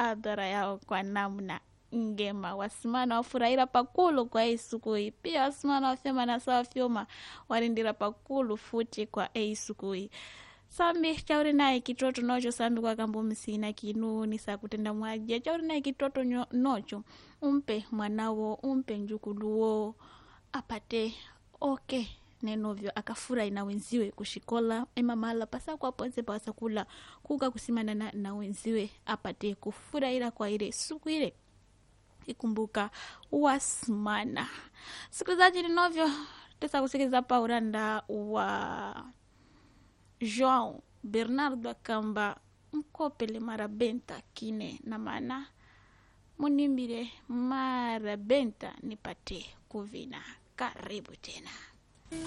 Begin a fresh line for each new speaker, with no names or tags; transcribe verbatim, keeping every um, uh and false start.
hadhara yao kwa namna ngema. Wasimana wafurahira pakulu kwa hii siku hii. Pia wasimana wafema na sawa fyoma warindira pakulu futi kwa hii siku hii. Sambi chauri nae kitoto nocho sambi kwa kambu msina kinu nisa kutenda mwajia. Chauri nae kitoto nyo, nocho umpe mwanawo, umpe njukuluo apate okay nenovyo akafura ina wenziwe kushikola ema mala pasa kwa ponze pasa kula kuka kusimana na, na wenziwe apate kufura ila kwa ile siku ile ikumbuka wasmana. Siku zaji ninovyo tesa kusikiza pa uranda wa João Bernardo Kamba mkopele marabenta kine na mana munimbire marabenta nipate kuvina. Karibu tena.